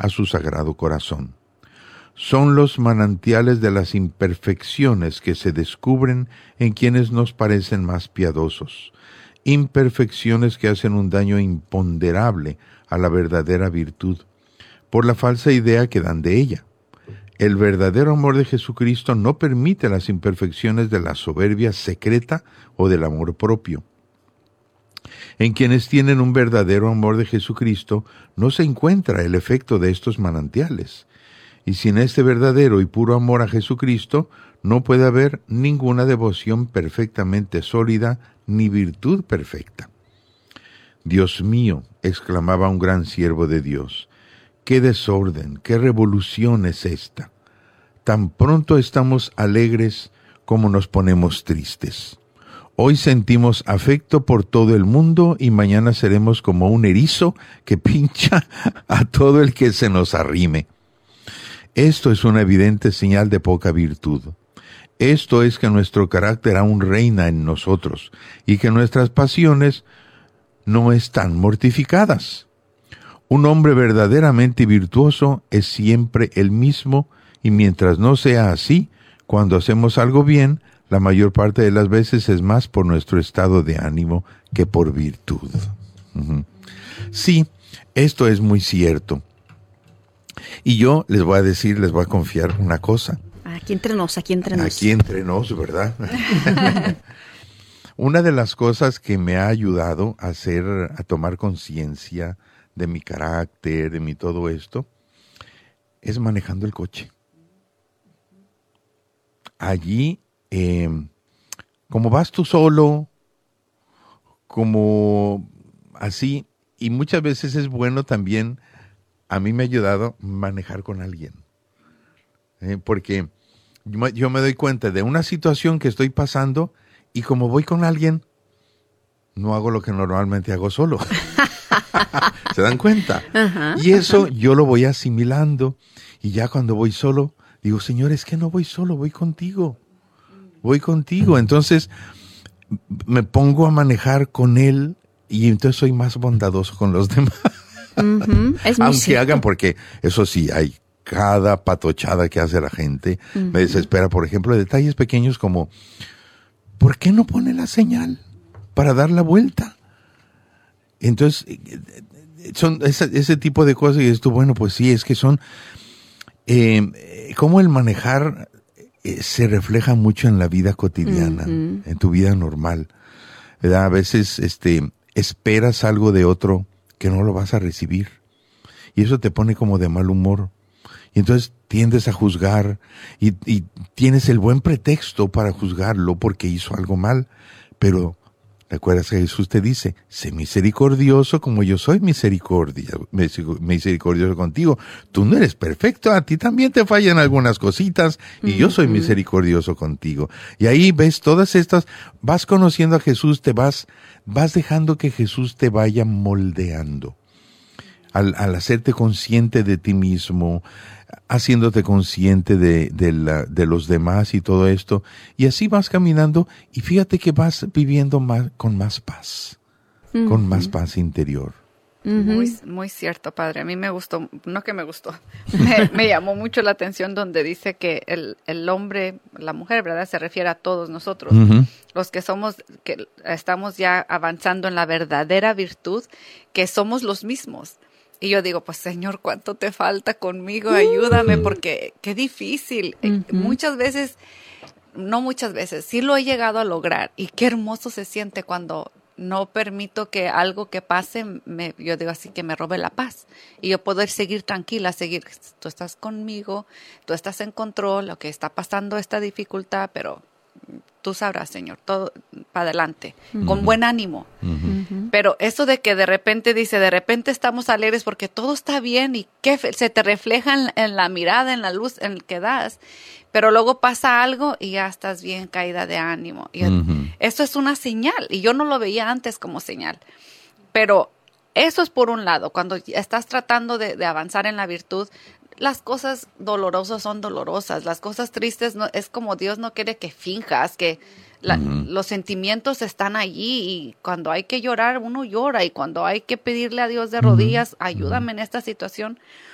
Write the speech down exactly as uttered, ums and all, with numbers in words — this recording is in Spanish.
a su sagrado corazón. Son los manantiales de las imperfecciones que se descubren en quienes nos parecen más piadosos, imperfecciones que hacen un daño imponderable a la verdadera virtud, por la falsa idea que dan de ella. El verdadero amor de Jesucristo no permite las imperfecciones de la soberbia secreta o del amor propio. En quienes tienen un verdadero amor de Jesucristo no se encuentra el efecto de estos manantiales. Y sin este verdadero y puro amor a Jesucristo no puede haber ninguna devoción perfectamente sólida ni virtud perfecta. Dios mío, exclamaba un gran siervo de Dios, qué desorden, qué revolución es esta. Tan pronto estamos alegres como nos ponemos tristes. Hoy sentimos afecto por todo el mundo y mañana seremos como un erizo que pincha a todo el que se nos arrime. Esto es una evidente señal de poca virtud. Esto es que nuestro carácter aún reina en nosotros y que nuestras pasiones no están mortificadas. Un hombre verdaderamente virtuoso es siempre el mismo y mientras no sea así, cuando hacemos algo bien, la mayor parte de las veces es más por nuestro estado de ánimo que por virtud. Uh-huh. Sí, esto es muy cierto. Y yo les voy a decir, les voy a confiar una cosa. Aquí entre nos, aquí entre nos. Aquí entre nos, ¿verdad? Una de las cosas que me ha ayudado a hacer, a tomar conciencia de mi carácter, de mi todo esto, es manejando el coche. Allí, eh, como vas tú solo, como así, y muchas veces es bueno también, a mí me ha ayudado manejar con alguien. Eh, porque yo, yo me doy cuenta de una situación que estoy pasando y como voy con alguien, no hago lo que normalmente hago solo. ¿Se dan cuenta? Uh-huh. Y eso yo lo voy asimilando y ya cuando voy solo, digo, Señor, es que no voy solo, voy contigo. Voy contigo. Entonces me pongo a manejar con Él y entonces soy más bondadoso con los demás. Uh-huh. Es muy Aunque cierto. hagan, porque eso sí, hay cada patochada que hace la gente. Uh-huh. Me desespera, por ejemplo, detalles pequeños como, ¿por qué no pone la señal para dar la vuelta? Entonces, son ese, ese tipo de cosas y esto, bueno, pues sí, es que son, eh, como el manejar eh, se refleja mucho en la vida cotidiana, uh-huh. en tu vida normal, ¿verdad? A veces, este, esperas algo de otro que no lo vas a recibir y eso te pone como de mal humor y entonces tiendes a juzgar y, y tienes el buen pretexto para juzgarlo porque hizo algo mal, pero recuerdas que Jesús te dice, sé misericordioso como yo soy misericordia, misericordioso contigo. Tú no eres perfecto, a ti también te fallan algunas cositas y uh-huh. yo soy misericordioso contigo. Y ahí ves todas estas, vas conociendo a Jesús, te vas, vas dejando que Jesús te vaya moldeando. Al, al hacerte consciente de ti mismo, haciéndote consciente de, de, la, de los demás y todo esto, y así vas caminando y fíjate que vas viviendo más, con más paz, uh-huh. con más paz interior. Uh-huh. Muy, muy cierto, padre. A mí me gustó, no que me gustó, me, me llamó mucho la atención donde dice que el, el hombre, la mujer, ¿verdad? Se refiere a todos nosotros, uh-huh. los que somos, que estamos ya avanzando en la verdadera virtud, que somos los mismos. Y yo digo, pues Señor, ¿cuánto te falta conmigo? Ayúdame, porque qué difícil. Uh-huh. Muchas veces, no muchas veces, sí lo he llegado a lograr. Y qué hermoso se siente cuando no permito que algo que pase, me, yo digo así, que me robe la paz. Y yo poder seguir tranquila, seguir, tú estás conmigo, tú estás en control, lo que está pasando, esta dificultad, pero tú sabrás, Señor, todo para adelante, uh-huh. con buen ánimo. Uh-huh. Pero eso de que de repente dice, de repente estamos alegres porque todo está bien y que se te refleja en, en la mirada, en la luz en que das, pero luego pasa algo y ya estás bien caída de ánimo. Y uh-huh. eso es una señal y yo no lo veía antes como señal. Pero eso es por un lado, cuando estás tratando de, de avanzar en la virtud, las cosas dolorosas son dolorosas, las cosas tristes no, es como Dios no quiere que finjas, que la, uh-huh. los sentimientos están allí y cuando hay que llorar uno llora y cuando hay que pedirle a Dios de rodillas, uh-huh. ayúdame en esta situación,